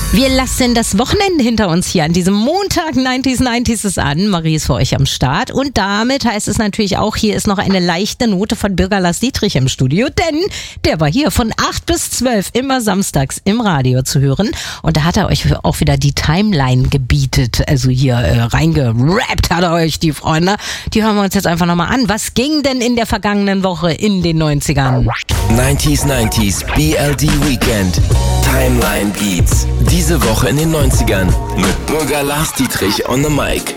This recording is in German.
Wir lassen das Wochenende hinter uns hier an diesem Montag 90s ist an. Marie ist für euch am Start und damit heißt es natürlich auch, hier ist noch eine leichte Note von Bürger Lars Dietrich im Studio, denn der war hier von 8 bis 12 immer samstags im Radio zu hören und da hat er euch auch wieder die Timeline gebietet, also hier reingerappt hat er euch, die Freunde. Die hören wir uns jetzt einfach nochmal an. Was ging denn in der vergangenen Woche in den 90ern? 90s BLD Weekend. Timeline Beats. Diese Woche in den 90ern mit Bürger Lars Dietrich on the mic.